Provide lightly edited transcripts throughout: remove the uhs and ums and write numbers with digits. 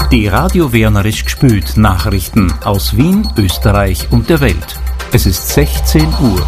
Die Radio Wernerisch gespült Nachrichten aus Wien, Österreich und der Welt. Es ist 16 Uhr.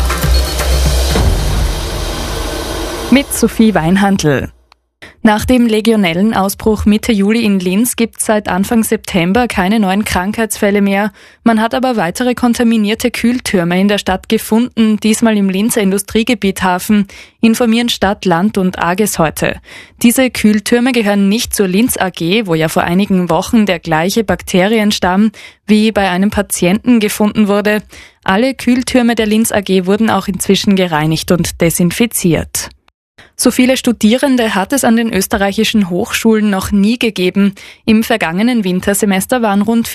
Mit Sophie Weinhandl. Nach dem Legionellenausbruch Mitte Juli in Linz gibt es seit Anfang September keine neuen Krankheitsfälle mehr. Man hat aber weitere kontaminierte Kühltürme in der Stadt gefunden, diesmal im Linzer Industriegebiet Hafen, informieren Stadt, Land und AGES heute. Diese Kühltürme gehören nicht zur Linz AG, wo ja vor einigen Wochen der gleiche Bakterienstamm wie bei einem Patienten gefunden wurde. Alle Kühltürme der Linz AG wurden auch inzwischen gereinigt und desinfiziert. So viele Studierende hat es an den österreichischen Hochschulen noch nie gegeben. Im vergangenen Wintersemester waren rund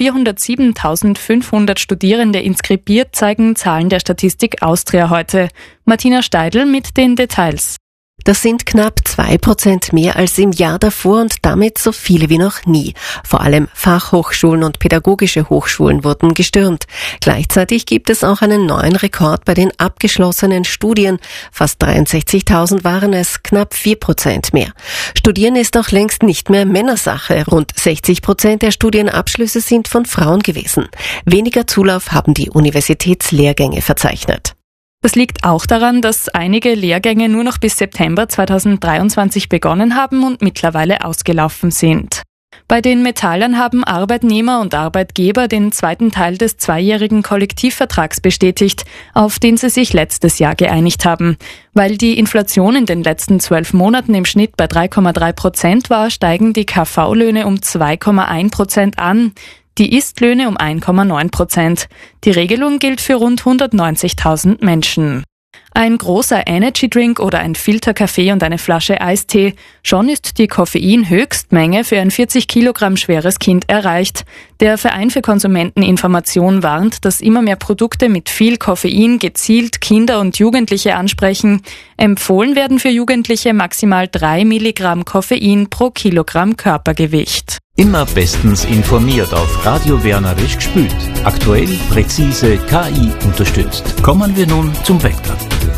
407.500 Studierende inskribiert, zeigen Zahlen der Statistik Austria heute. Martina Steidl mit den Details. Das sind knapp 2% mehr als im Jahr davor und damit so viele wie noch nie. Vor allem Fachhochschulen und pädagogische Hochschulen wurden gestürmt. Gleichzeitig gibt es auch einen neuen Rekord bei den abgeschlossenen Studien. Fast 63.000 waren es, knapp 4% mehr. Studieren ist auch längst nicht mehr Männersache. Rund 60% der Studienabschlüsse sind von Frauen gewesen. Weniger Zulauf haben die Universitätslehrgänge verzeichnet. Das liegt auch daran, dass einige Lehrgänge nur noch bis September 2023 begonnen haben und mittlerweile ausgelaufen sind. Bei den Metallern haben Arbeitnehmer und Arbeitgeber den zweiten Teil des 2-jährigen Kollektivvertrags bestätigt, auf den sie sich letztes Jahr geeinigt haben. Weil die Inflation in den letzten 12 Monaten im Schnitt bei 3,3% war, steigen die KV-Löhne um 2,1% an. Die Istlöhne um 1,9%. Die Regelung gilt für rund 190.000 Menschen. Ein großer Energy-Drink oder ein Filterkaffee und eine Flasche Eistee. Schon ist die Koffein-Höchstmenge für ein 40 Kilogramm schweres Kind erreicht. Der Verein für Konsumenteninformation warnt, dass immer mehr Produkte mit viel Koffein gezielt Kinder und Jugendliche ansprechen. Empfohlen werden für Jugendliche maximal 3 Milligramm Koffein pro Kilogramm Körpergewicht. Immer bestens informiert auf Radio Wernerisch gespült. Aktuell, präzise, KI unterstützt. Kommen wir nun zum Wetter.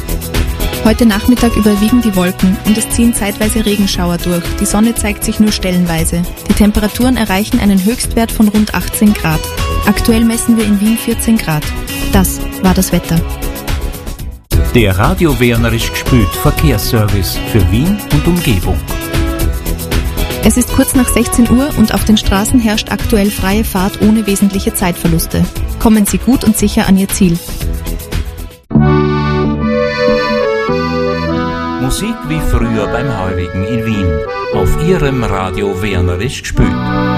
Heute Nachmittag überwiegen die Wolken und es ziehen zeitweise Regenschauer durch. Die Sonne zeigt sich nur stellenweise. Die Temperaturen erreichen einen Höchstwert von rund 18 Grad. Aktuell messen wir in Wien 14 Grad. Das war das Wetter. Der Radio Wernerisch gespült Verkehrsservice für Wien und Umgebung. Es ist kurz nach 16 Uhr und auf den Straßen herrscht aktuell freie Fahrt ohne wesentliche Zeitverluste. Kommen Sie gut und sicher an Ihr Ziel. Musik wie früher beim Heurigen in Wien. Auf Ihrem Radio Wernerisch gespült.